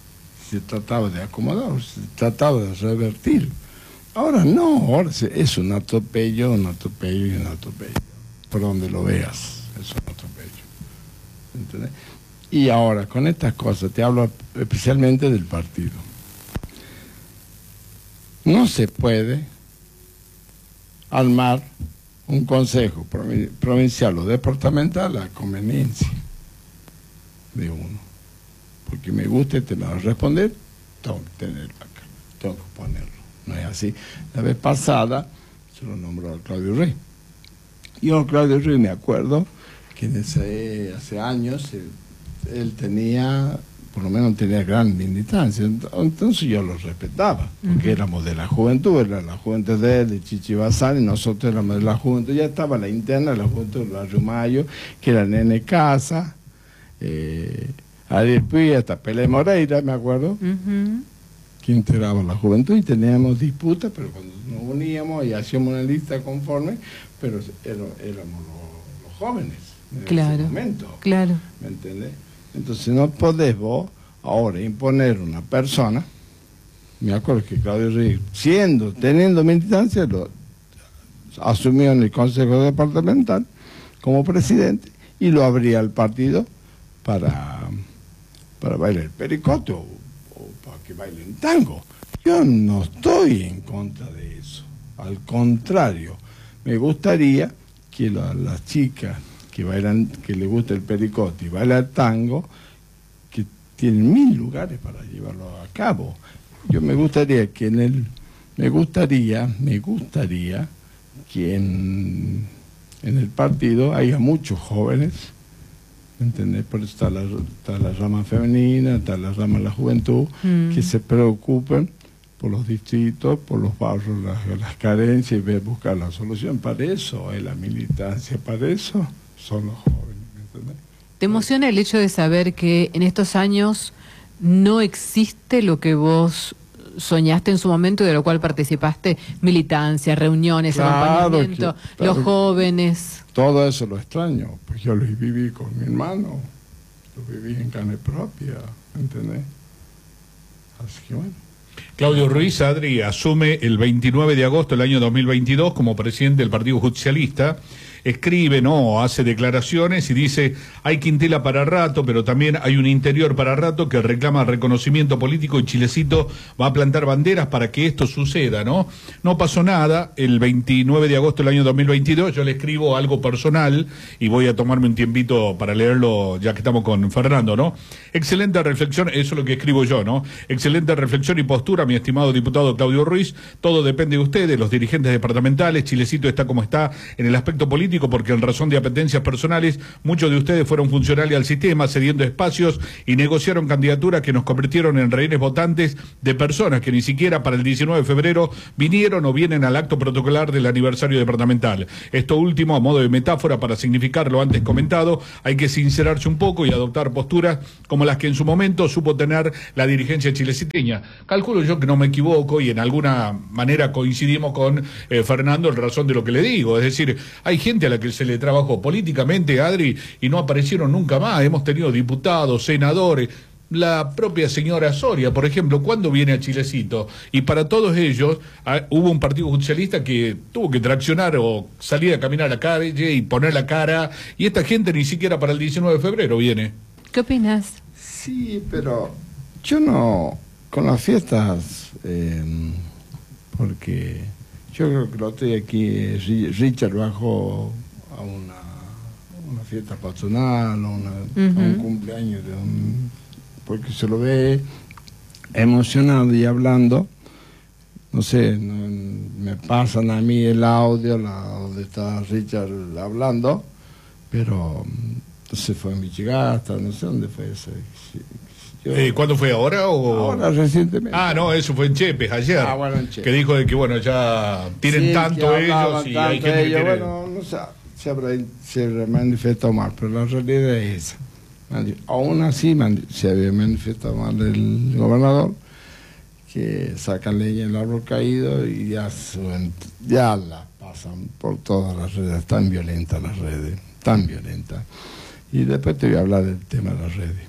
Speaker 3: se trataba de acomodar, se trataba de revertir. Ahora no, ahora es un atropello, un atropello y un atropello, por donde lo veas, es un atropello. ¿Entendés? Y ahora, con estas cosas, te hablo especialmente del partido. No se puede armar un consejo provincial o departamental a conveniencia de uno. Porque me gusta y te lo voy a responder, tengo que tenerlo acá, tengo que ponerlo. No es así. La vez pasada se lo nombró a Claudio Rey. Yo a Claudio Rey me acuerdo que en ese, hace años él, él tenía, por lo menos tenía gran militancia, entonces yo lo respetaba, porque uh-huh, éramos de la juventud, era la juventud de él, de Chichi Bazán, y nosotros éramos de la juventud, ya estaba la interna, la juventud de la Rumayo, que era Nene Casa, eh, Ariel Puy, hasta Pelé Moreira, me acuerdo, uh-huh, que integraba la juventud, y teníamos disputas, pero cuando nos uníamos y hacíamos una lista conforme, pero éramos, éramos los, los jóvenes. En
Speaker 2: claro,
Speaker 3: ese momento,
Speaker 2: claro.
Speaker 3: ¿Me entendés? Entonces no podés vos ahora imponer una persona. Me acuerdo que Claudio Rey, siendo, teniendo militancia, lo asumió en el Consejo Departamental como presidente y lo abría al partido para, para bailar el pericote o, o para que bailen tango. Yo no estoy en contra de eso. Al contrario, me gustaría que la, las chicas que bailan, que les gusta el pericote y baila el tango, que tienen mil lugares para llevarlo a cabo. Yo me gustaría que en el, me gustaría, me gustaría que en, en el partido haya muchos jóvenes, ¿me entendés? Por eso está la, está la rama femenina, está la rama de la juventud, mm, que se preocupen por los distritos, por los barrios, las, las carencias y ver, buscar la solución. Para eso es la militancia, para eso son los jóvenes, ¿me entendés?
Speaker 2: ¿Te emociona el hecho de saber que en estos años no existe lo que vos soñaste en su momento y de lo cual participaste, militancia, reuniones,
Speaker 3: Claro
Speaker 2: acompañamiento,
Speaker 3: que- claro
Speaker 2: los
Speaker 3: que-
Speaker 2: jóvenes.
Speaker 3: Todo eso lo extraño, pues yo lo viví con mi hermano, lo viví en carne propia, ¿entendés? Así que bueno.
Speaker 4: Claudio Ruiz, Adri, asume el veintinueve de agosto del año dos mil veintidós como presidente del Partido Justicialista. Escribe, no, hace declaraciones y dice, hay Quintela para rato, pero también hay un interior para rato que reclama reconocimiento político y Chilecito va a plantar banderas para que esto suceda, ¿no? No pasó nada, el veintinueve de agosto del año dos mil veintidós yo le escribo algo personal y voy a tomarme un tiempito para leerlo ya que estamos con Fernando, ¿no? Excelente reflexión, eso es lo que escribo yo, ¿no? Excelente reflexión y postura, mi estimado diputado Claudio Ruiz, todo depende de ustedes, los dirigentes departamentales, Chilecito está como está en el aspecto político, porque en razón de apetencias personales muchos de ustedes fueron funcionales al sistema, cediendo espacios y negociaron candidaturas que nos convirtieron en rehenes votantes de personas que ni siquiera para el diecinueve de febrero vinieron o vienen al acto protocolar del aniversario departamental. Esto último, a modo de metáfora para significar lo antes comentado, hay que sincerarse un poco y adoptar posturas como las que en su momento supo tener la dirigencia chileciteña. Calculo yo que no me equivoco y en alguna manera coincidimos con eh, Fernando en razón de lo que le digo, es decir, hay gente a la que se le trabajó políticamente, Adri, y no aparecieron nunca más. Hemos tenido diputados, senadores, la propia señora Soria, por ejemplo, ¿cuándo viene a Chilecito? Y para todos ellos ah, hubo un partido justicialista que tuvo que traccionar o salir a caminar a la calle y poner la cara, y esta gente ni siquiera para el diecinueve de febrero viene.
Speaker 2: ¿Qué opinas?
Speaker 3: Sí, pero yo no, con las fiestas, eh, porque yo creo que lo estoy aquí, Ri- Richard bajó a una, una fiesta patronal, a, una,
Speaker 2: Ujú.
Speaker 3: a un cumpleaños, de un, porque se lo ve emocionado y hablando, no sé, no, me pasan a mí el audio, la, donde está Richard hablando, pero no sé, fue en Michigasta, no sé dónde fue ese. Sí, yo-
Speaker 4: Eh, ¿Cuándo fue ahora? O...
Speaker 3: Ahora recientemente.
Speaker 4: Ah, no, eso fue en Chepes ayer.
Speaker 3: Ah, bueno, en Chepes.
Speaker 4: Que dijo de que, bueno, ya tienen
Speaker 3: Sí,
Speaker 4: tanto
Speaker 3: que
Speaker 4: ellos
Speaker 3: hablaban
Speaker 4: y hay
Speaker 3: tanto
Speaker 4: gente que
Speaker 3: ellos,
Speaker 4: tiene...
Speaker 3: bueno, no sé, se habrá, se habrá manifestado mal, pero la realidad es esa. Mandi- Aún así mandi- se había manifestado mal el gobernador, que sacan leña en el árbol caído y ya, suben- ya la pasan por todas las redes, tan violentas las redes, tan violentas. Y después te voy a hablar del tema de las redes.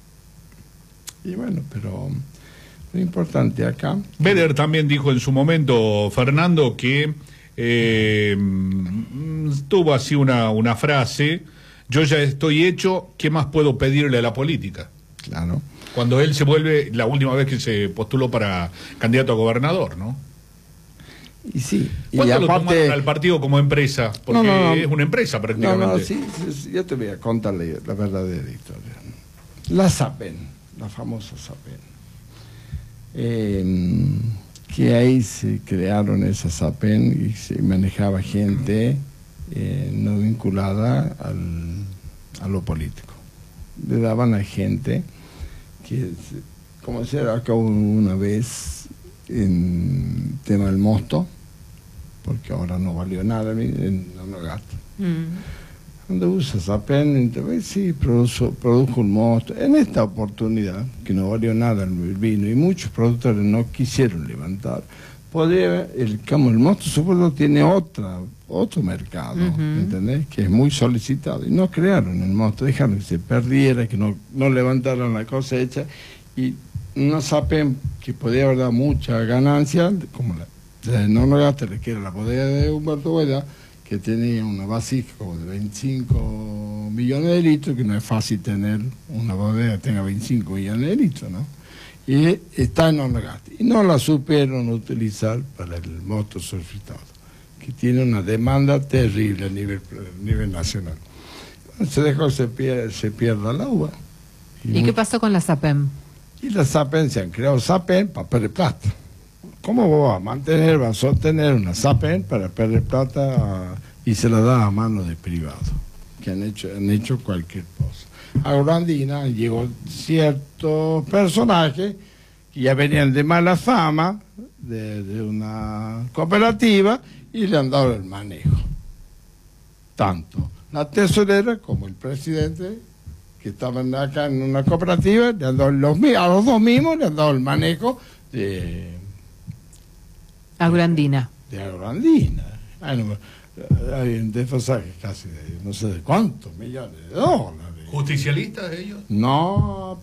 Speaker 3: Y bueno, pero lo importante acá...
Speaker 4: Beder también dijo en su momento, Fernando, que eh, mm, tuvo así una, una frase, yo ya estoy hecho, ¿qué más puedo pedirle a la política?
Speaker 3: Claro.
Speaker 4: Cuando él se vuelve, la última vez que se postuló para candidato a gobernador, ¿no?
Speaker 3: Y sí, y
Speaker 4: ¿Cuánto lo
Speaker 3: aparte...
Speaker 4: tomaron al partido como empresa? Porque
Speaker 3: No, no, no.
Speaker 4: es una empresa
Speaker 3: No,
Speaker 4: prácticamente.
Speaker 3: no, sí, sí, sí, yo te voy a contarle la verdadera historia. La SAPEN, la famosa SAPEN, eh, que ahí se crearon esa SAPEN y se manejaba gente eh, no vinculada al, a lo político. Le daban a gente que, se- como se acá una vez en tema del mosto, porque ahora no valió nada, en Nonogasta.
Speaker 2: Mm.
Speaker 3: Donde usa SAPEN, entonces, sí, produjo, produjo un mosto. En esta oportunidad, que no valió nada el vino, y muchos productores no quisieron levantar, podría, el, como el mosto supuesto tiene otra, otro mercado,
Speaker 2: Ujú.
Speaker 3: ¿entendés? Que es muy solicitado. Y no crearon el mosto, dejaron que se perdiera, que no, no levantaran la cosecha, y una SAPEN que podía haber dado mucha ganancia, como la de Nonogasta, que era la bodega de Humberto Hueda, que tenía una vasija como de veinticinco millones de litros, que no es fácil tener una bodega que tenga veinticinco millones de litros, ¿no? Y está en Nonogasta. Y no la supieron utilizar para el mosto sulfitado, que tiene una demanda terrible a nivel, a nivel nacional. Se dejó que se pierda, se pierda la uva.
Speaker 2: ¿Y
Speaker 3: mu-
Speaker 2: qué pasó con la SAPEM?
Speaker 3: y las SAPEN, se han creado SAPEN para perder plata. ¿Cómo vos vas a mantener, vas a sostener una SAPEN para perder plata a- y se la da a mano de privados, que han hecho, han hecho cualquier cosa? A Orandina llegó ciertos personajes que ya venían de mala fama, de, de una cooperativa, y le han dado el manejo. Tanto la tesorera como el presidente, que estaban acá en una cooperativa, le han dado los, mi- a los dos mismos le han dado el manejo de...
Speaker 2: Agrandina.
Speaker 3: De Agrandina. Hay, no, hay un desfasaje casi de no sé de cuántos millones de dólares.
Speaker 4: ¿Justicialistas ellos?
Speaker 3: No.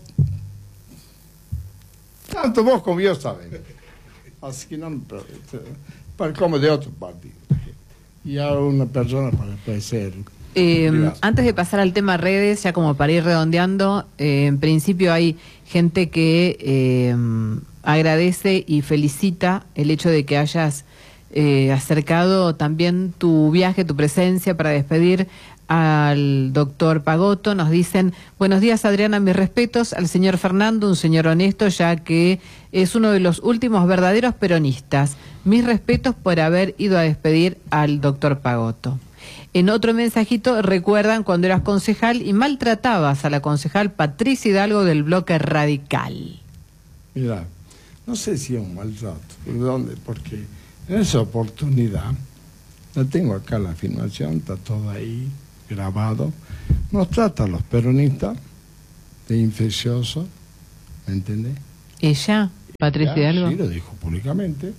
Speaker 3: Tanto vos como yo saben. Así que no me para como de otro partido. Y a una persona para puede ser.
Speaker 2: Eh, antes de pasar al tema redes, ya como para ir redondeando, eh, en principio hay gente que eh, agradece y felicita el hecho de que hayas eh, acercado también tu viaje, tu presencia para despedir al doctor Pagotto. Nos dicen: buenos días, Adriana, mis respetos al señor Fernando, un señor honesto, ya que es uno de los últimos verdaderos peronistas. Mis respetos por haber ido a despedir al doctor Pagotto. En otro mensajito, recuerdan cuando eras concejal y maltratabas a la concejal Patricia Hidalgo del Bloque Radical.
Speaker 3: Mira, no sé si es un maltrato, ¿por dónde? Porque en esa oportunidad, la tengo acá la afirmación, está todo ahí grabado, nos trata a los peronistas de infecciosos, ¿me entendés?
Speaker 2: ¿Ella? ¿Patricia Hidalgo?
Speaker 3: Sí, lo dijo públicamente,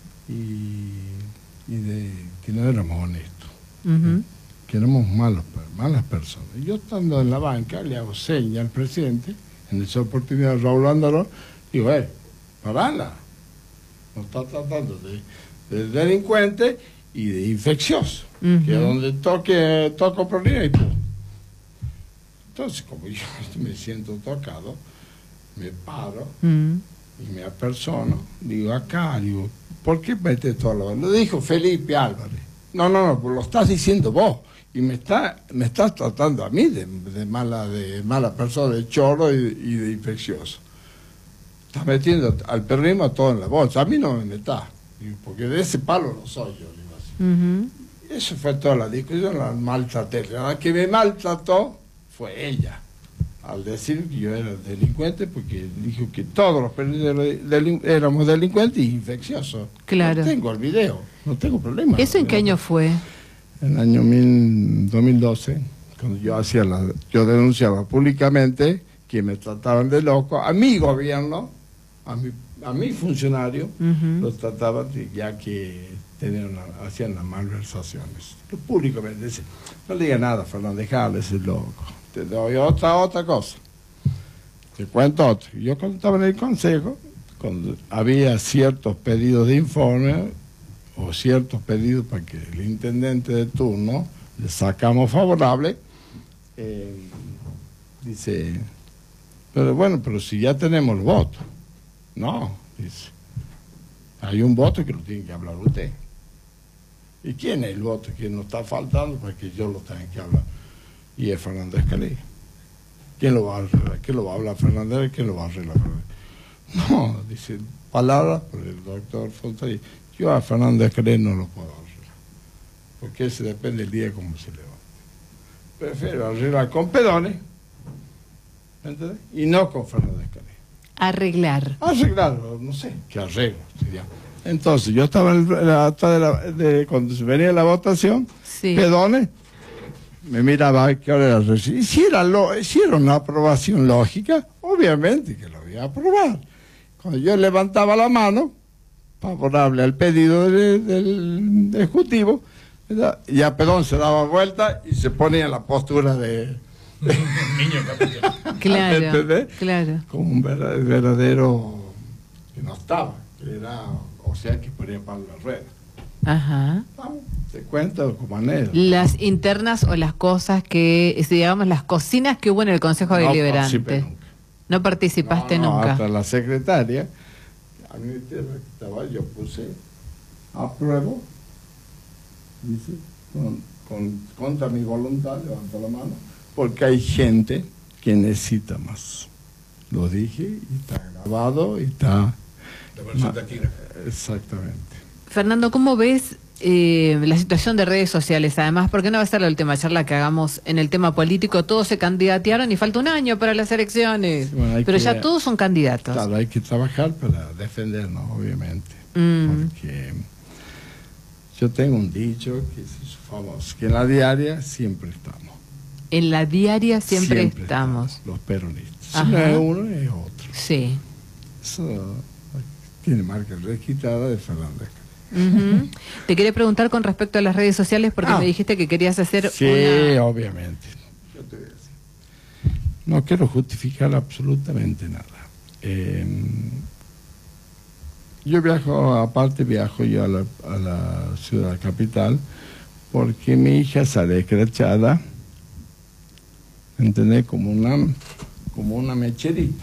Speaker 3: y, y de que no éramos honestos. Uh-huh. Que éramos malos, malas personas. Yo estando en la banca le hago seña al presidente, en esa oportunidad Raúl Ándaro, digo, eh, parala, nos está tratando de, de delincuente y de infeccioso, uh-huh. que donde toque, toco problema y pum. Entonces, como yo me siento tocado, me paro uh-huh. y me apersono, digo, acá, digo, ¿por qué metes todo lo? Lo dijo Felipe Álvarez. No, no, no, lo estás diciendo vos. Y me está, me estás tratando a mí de, de mala, de mala persona, de chorro y, y de infeccioso. Estás metiendo al peronismo todo en la bolsa. A mí no me metas, porque de ese palo no soy yo. Digo así. Uh-huh. Eso fue toda la discusión, la maltraté. La que me maltrató fue ella, al decir que yo era delincuente, porque dijo que todos los periodistas éramos delincuentes y infecciosos.
Speaker 2: Claro.
Speaker 3: No tengo el video, no tengo problema.
Speaker 2: ¿Eso en qué año fue?
Speaker 3: En el año mil, dos mil doce, cuando yo hacía la, yo denunciaba públicamente que me trataban de loco, a mi gobierno, a mi, a mi funcionario, uh-huh. los trataban de, ya que tenían una, hacían las malversaciones. Lo públicamente decía, no le diga nada, Fernando, dejale ese loco. Te doy otra, otra cosa. Te cuento otro. Yo cuando estaba en el consejo, cuando había ciertos pedidos de informe o ciertos pedidos para que el intendente de turno le sacamos favorable, eh, dice, pero bueno, pero si ya tenemos el voto. No, dice, hay un voto que lo tiene que hablar usted. ¿Y quién es el voto que nos está faltando para que yo lo tenga que hablar? Y es Fernando Escalé. ¿Quién lo va a arreglar? ¿Quién lo va a hablar Fernández? ¿Quién lo va a arreglar? No, dice, palabras por el doctor Fontaine. Yo a Fernando Escalé no lo puedo arreglar, porque ese depende del día como se levanta. Prefiero arreglar con Pedones, ¿entendés? Y no con Fernando Escalé.
Speaker 2: Arreglar.
Speaker 3: Arreglar, no sé, qué arreglo sería. Entonces, yo estaba en la, de la, de, cuando se venía la votación, sí. Pedones me miraba que ahora era y si era, lo, si era una aprobación lógica, obviamente que lo iba a aprobar. Cuando yo levantaba la mano favorable al pedido de, del, del ejecutivo, ¿verdad? Ya Pedón se daba vuelta y se ponía en la postura de, de
Speaker 4: niño capitán.
Speaker 2: Claro, claro.
Speaker 3: Como un verdadero, verdadero que no estaba, que era, o sea, que ponía para la rueda.
Speaker 2: Ajá.
Speaker 3: Vamos, te cuento como anécdota.
Speaker 2: Las internas o las cosas que, digamos, las cocinas que hubo en el Consejo
Speaker 3: no
Speaker 2: Deliberante.
Speaker 3: Nunca.
Speaker 2: No participaste
Speaker 3: no, no,
Speaker 2: nunca.
Speaker 3: Hasta la secretaria, a mí estaba, yo puse apruebo, dice, con, con, contra mi voluntad, levanto la mano, porque hay gente que necesita más. Lo dije y está grabado y está...
Speaker 4: La versión de Akira.
Speaker 3: Exactamente.
Speaker 2: Fernando, ¿cómo ves eh, la situación de redes sociales? Además, porque no va a ser la última charla que hagamos en el tema político. Todos se candidatearon y falta un año para las elecciones. Bueno, pero que, ya todos son candidatos.
Speaker 3: Claro, hay que trabajar para defendernos, obviamente. Mm. Porque yo tengo un dicho que es famoso, que en la diaria siempre estamos.
Speaker 2: En la diaria siempre,
Speaker 3: siempre estamos.
Speaker 2: estamos.
Speaker 3: Los peronistas. Si no es uno, es otro.
Speaker 2: Sí.
Speaker 3: Eso... tiene marca registrada de Fernández.
Speaker 2: Uh-huh. Te quería preguntar con respecto a las redes sociales porque ah, me dijiste que querías hacer
Speaker 3: sí, una... obviamente. Yo te voy a decir. No quiero justificar absolutamente nada. Eh, yo viajo, aparte viajo yo a la, a la ciudad capital porque mi hija sale escrachada, ¿entendés? Como una, como una mecherita.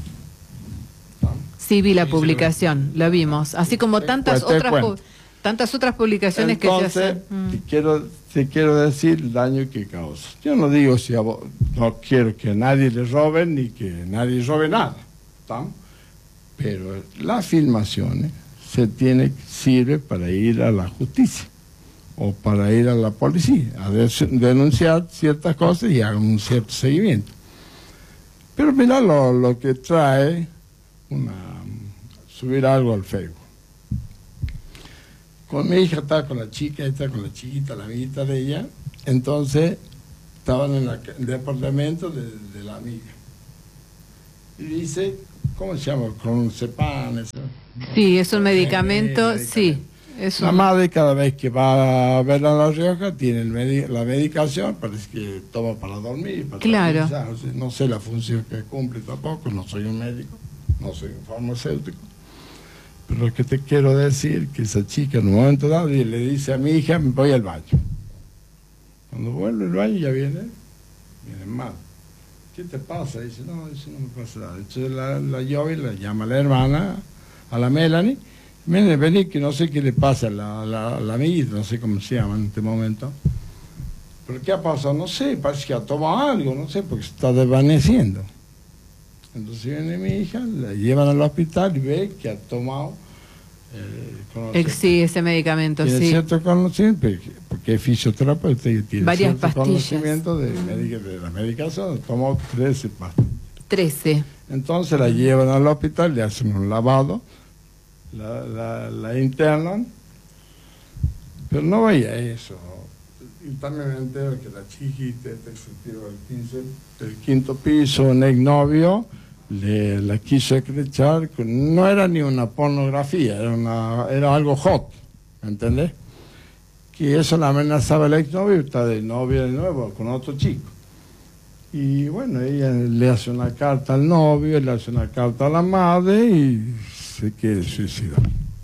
Speaker 2: Sí, vi la publicación, la vimos, así como tantas
Speaker 3: pues
Speaker 2: otras pu tantas otras publicaciones.
Speaker 3: Entonces,
Speaker 2: que se hacen. Mm.
Speaker 3: Te quiero, te quiero decir el daño que causa. Yo no digo si a vos, no quiero que nadie le robe ni que nadie robe nada, ¿tá? Pero las filmaciones se tiene, sirve para ir a la justicia o para ir a la policía a denunciar ciertas cosas y hacer un cierto seguimiento. Pero mira lo, lo que trae una, subir algo al Facebook. Con mi hija estaba con la chica, está con la chiquita, la amiguita de ella, entonces estaban en la, el departamento de, de la amiga. Y dice, ¿cómo se llama? Clonazepam.
Speaker 2: Sí, es un medicamento, medicamento. sí. Es un...
Speaker 3: La madre cada vez que va a ver a La Rioja tiene el medi la medicación, parece que toma para dormir, para
Speaker 2: claro.
Speaker 3: No sé, no sé la función que cumple tampoco, no soy un médico, no soy un farmacéutico. Pero lo que te quiero decir que esa chica en un momento dado le dice a mi hija, me voy al baño. Cuando vuelve al baño ya viene, viene mal. ¿Qué te pasa? Dice, no, eso no me pasa nada. Entonces la, la Jovi la llama a la hermana, a la Melanie, viene, vení que no sé qué le pasa a la, la, la amiguita, no sé cómo se llama en este momento. ¿Pero qué ha pasado? No sé, parece que ha tomado algo, no sé, porque se está desvaneciendo. Entonces viene mi hija, la llevan al hospital y ve que ha tomado
Speaker 2: eh, sí, ese medicamento,
Speaker 3: tiene
Speaker 2: sí.
Speaker 3: cierto conocimiento, porque es fisioterapeuta y tiene
Speaker 2: varias
Speaker 3: cierto
Speaker 2: pastillas.
Speaker 3: conocimiento de, medica, de la medicación, tomó trece pastillas.
Speaker 2: trece.
Speaker 3: Entonces la llevan al hospital, le hacen un lavado, la, la, la internan, pero no veía eso. Y también me entero que la chiquita se tiró del, quince, del quinto piso, un exnovio, le la quiso escrachar, no era ni una pornografía, era, una, era algo hot, ¿me entendés? Que eso la amenazaba el exnovio, está de novia de nuevo con otro chico. Y bueno, ella le hace una carta al novio, le hace una carta a la madre y se quiere suicidar.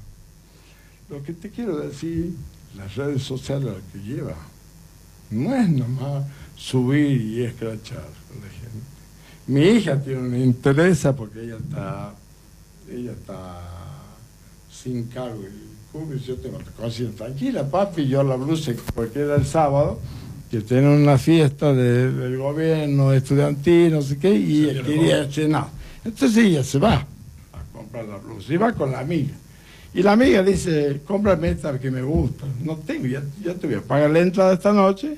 Speaker 3: Lo que te quiero decir, las redes sociales lo que lleva, no es nomás subir y escrachar a la gente. Mi hija tiene una interesa porque ella está, ella está sin cargo. Y yo tengo la conciencia tranquila, papi, yo la blusa porque era el sábado, que tienen una fiesta de, del gobierno estudiantil, no sé qué, y ella quería cenar. Entonces ella se va a comprar la blusa y va con la amiga. Y la amiga dice, cómprame esta que me gusta. No tengo, ya, ya te voy a pagar la entrada esta noche.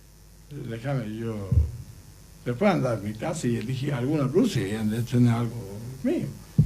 Speaker 3: Déjame yo... Después andar a mi casa y elegí alguna blusa y han de tener algo mío.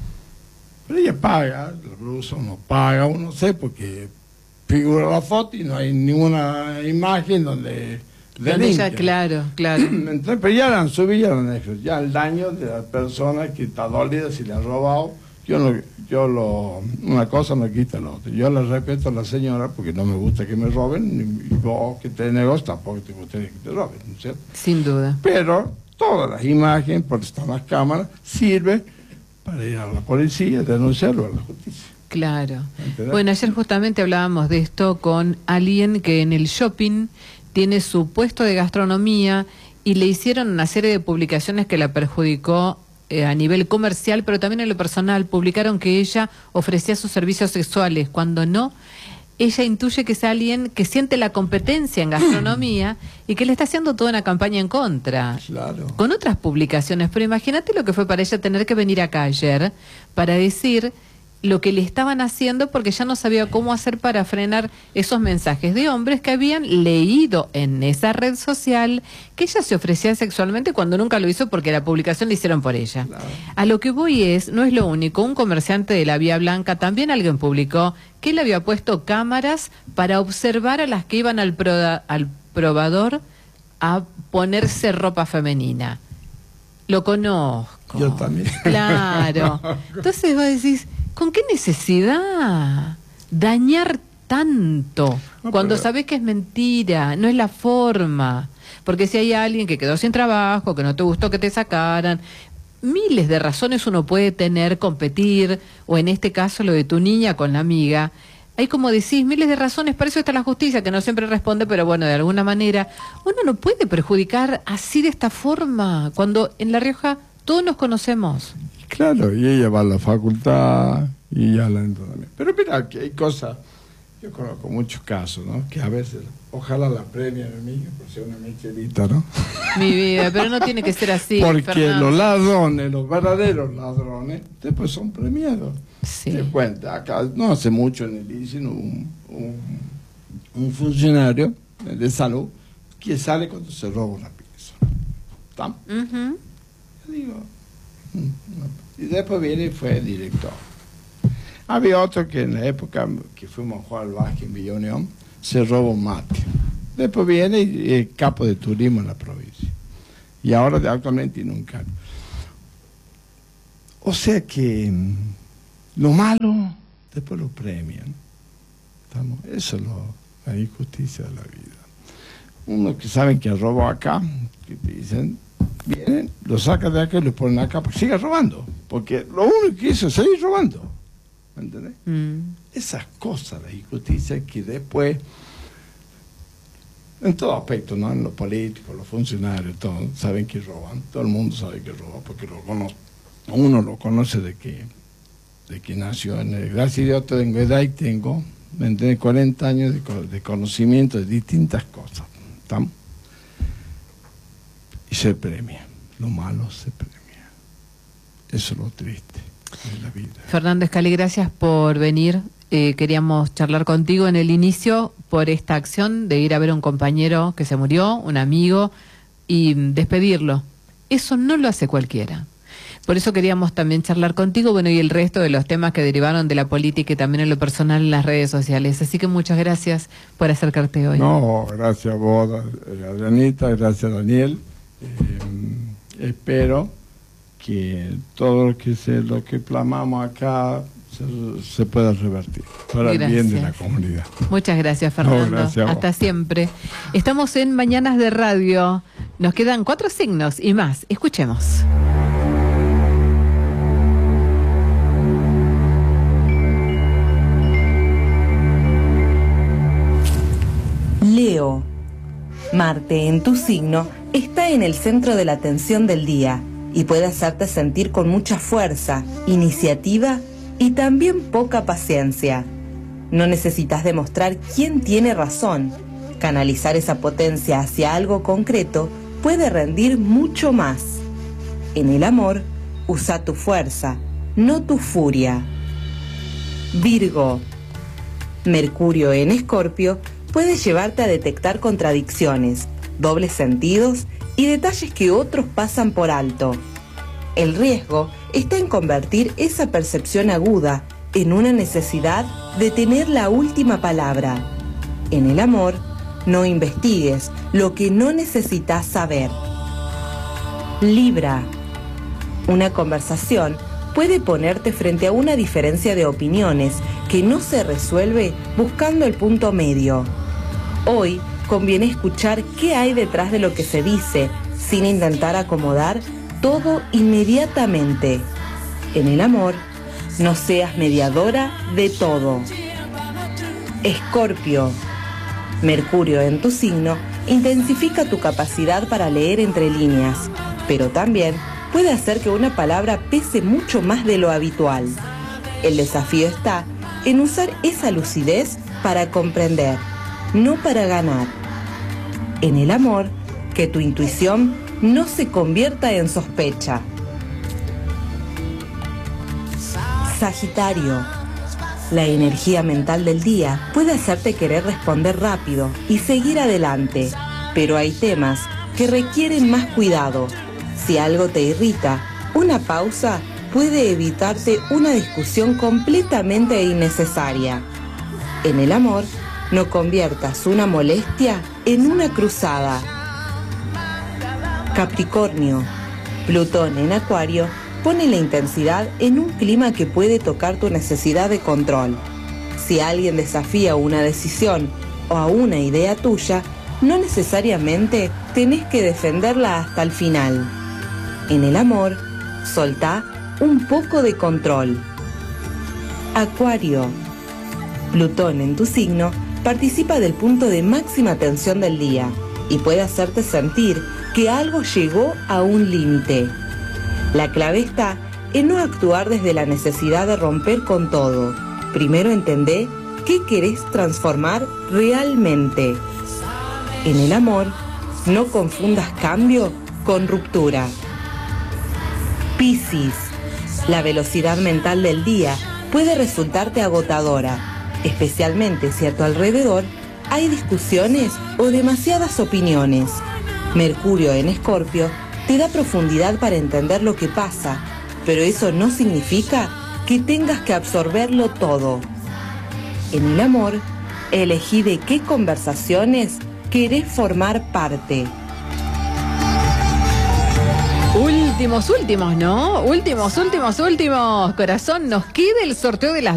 Speaker 3: Pero ella paga, la blusa uno paga, uno sé, porque figura la foto y no hay ninguna imagen donde...
Speaker 2: Ella, claro, claro.
Speaker 3: Entonces, pero ya la han subido, ya, la han ya el daño de la persona que está dolida, si le han robado, yo no, yo lo, una cosa no quita la otra. Yo le respeto a la señora porque no me gusta que me roben, y vos que tenés negocio tampoco te gustaría que te roben, ¿no es cierto?
Speaker 2: Sin duda.
Speaker 3: Pero todas las imágenes, por estar las cámaras, sirven para ir a la policía, denunciarlo a la justicia.
Speaker 2: Claro. Bueno, ayer justamente hablábamos de esto con alguien que en el shopping tiene su puesto de gastronomía y le hicieron una serie de publicaciones que la perjudicó eh, a nivel comercial, pero también en lo personal. Publicaron que ella ofrecía sus servicios sexuales, cuando no. Ella intuye que es alguien que siente la competencia en gastronomía y que le está haciendo toda una campaña en contra.
Speaker 3: Claro.
Speaker 2: Con otras publicaciones, pero imagínate lo que fue para ella tener que venir acá ayer para decir lo que le estaban haciendo, porque ya no sabía cómo hacer para frenar esos mensajes de hombres que habían leído en esa red social que ella se ofrecía sexualmente cuando nunca lo hizo porque la publicación la hicieron por ella. Claro. A lo que voy es, no es lo único, un comerciante de la Vía Blanca, también alguien publicó que él había puesto cámaras para observar a las que iban al, pro, al probador a ponerse ropa femenina. Lo conozco.
Speaker 3: Yo también.
Speaker 2: Claro. Entonces vos decís, ¿Con qué necesidad dañar tanto
Speaker 3: No,
Speaker 2: cuando
Speaker 3: pero-
Speaker 2: sabés que es mentira? No es la forma. Porque si hay alguien que quedó sin trabajo, que no te gustó que te sacaran, miles de razones uno puede tener, competir, o en este caso lo de tu niña con la amiga. Hay, como decís, miles de razones, para eso está la justicia, que no siempre responde, pero bueno, de alguna manera, uno no puede perjudicar así de esta forma, cuando en La Rioja todos nos conocemos.
Speaker 3: Claro, y ella va a la facultad y ya la entrenamiento. Pero mira, que hay cosas, yo conozco muchos casos, ¿no? Que a veces, ojalá la premien a mí, por ser una michelita, ¿no?
Speaker 2: Mi vida, pero no tiene que ser así.
Speaker 3: Porque
Speaker 2: Fernando.
Speaker 3: los ladrones, los verdaderos ladrones, después son premiados.
Speaker 2: Sí.
Speaker 3: Te cuenta, acá no hace mucho en el I C I, un, un, un funcionario de salud que sale cuando se roba una pieza. ¿Está?
Speaker 2: Ujú.
Speaker 3: Yo digo, mm, no. Y después viene y fue director. Había otro que en la época que fuimos a jugar al básquet en Villa Unión, se roba un mate. Después viene y es capo de turismo en la provincia. Y ahora actualmente tiene un cargo. O sea que mm, lo malo, después lo premian. ¿Estamos? Eso es lo, la injusticia de la vida. Uno que saben que robó acá, que te dicen, vienen, lo sacan de acá y lo ponen acá, porque sigue robando. Porque lo único que hizo es seguir robando. ¿Me entendés?
Speaker 2: Mm.
Speaker 3: Esas cosas, la injusticia, que después, en todo aspecto, ¿no? En los políticos, los funcionarios, todos saben que roban. Todo el mundo sabe que roban, porque lo conoce. Uno lo conoce de que, de que nació en el... Gracias a Dios tengo edad y tengo, ¿me entiendes? cuarenta años de, co- de conocimiento de distintas cosas. ¿Estamos? Y se premia. Lo malo se premia. Eso es lo triste de la vida.
Speaker 2: Fernando Scali, gracias por venir. Eh, queríamos charlar contigo en el inicio por esta acción de ir a ver a un compañero que se murió, un amigo, y mm, despedirlo. Eso no lo hace cualquiera. Por eso queríamos también charlar contigo, bueno, y el resto de los temas que derivaron de la política y también en lo personal en las redes sociales. Así que muchas gracias por acercarte hoy.
Speaker 3: No, gracias a vos, Adrianita, gracias a Daniel. Eh, espero que todo lo que se, lo que plasmamos acá se, se pueda revertir para el bien de la
Speaker 2: Gracias.
Speaker 3: comunidad.
Speaker 2: Muchas gracias, Fernando.
Speaker 3: No, gracias a vos.
Speaker 2: Hasta siempre. Estamos en Mañanas de Radio. Nos quedan cuatro signos y más. Escuchemos.
Speaker 5: Leo. Marte en tu signo está en el centro de la atención del día y puede hacerte sentir con mucha fuerza, iniciativa y también poca paciencia. No necesitas demostrar quién tiene razón. Canalizar esa potencia hacia algo concreto puede rendir mucho más. En el amor, usa tu fuerza, no tu furia. Virgo. Mercurio en Escorpio puede llevarte a detectar contradicciones, dobles sentidos y detalles que otros pasan por alto. El riesgo está en convertir esa percepción aguda en una necesidad de tener la última palabra. En el amor, no investigues lo que no necesitas saber. Libra. Una conversación puede ponerte frente a una diferencia de opiniones que no se resuelve buscando el punto medio. Hoy conviene escuchar qué hay detrás de lo que se dice, sin intentar acomodar todo inmediatamente. En el amor, no seas mediadora de todo. Escorpio. Mercurio en tu signo intensifica tu capacidad para leer entre líneas, pero también puede hacer que una palabra pese mucho más de lo habitual. El desafío está en usar esa lucidez para comprender, no para ganar. En el amor, que tu intuición no se convierta en sospecha. Sagitario. La energía mental del día puede hacerte querer responder rápido y seguir adelante, pero hay temas que requieren más cuidado. Si algo te irrita, una pausa puede evitarte una discusión completamente innecesaria. En el amor, no conviertas una molestia en una cruzada. Capricornio. Plutón en Acuario pone la intensidad en un clima que puede tocar tu necesidad de control. Si alguien desafía una decisión o a una idea tuya, no necesariamente tenés que defenderla hasta el final. En el amor, soltá un poco de control. Acuario. Plutón en tu signo participa del punto de máxima tensión del día y puede hacerte sentir que algo llegó a un límite. La clave está en no actuar desde la necesidad de romper con todo. Primero entendé qué querés transformar realmente. En el amor, no confundas cambio con ruptura. Piscis. La velocidad mental del día puede resultarte agotadora, especialmente si a tu alrededor hay discusiones o demasiadas opiniones. Mercurio en Escorpio te da profundidad para entender lo que pasa, pero eso no significa que tengas que absorberlo todo. En el amor, elegí de qué conversaciones querés formar parte.
Speaker 2: Últimos, últimos, ¿no? Últimos, últimos, últimos. Corazón, nos queda el sorteo de las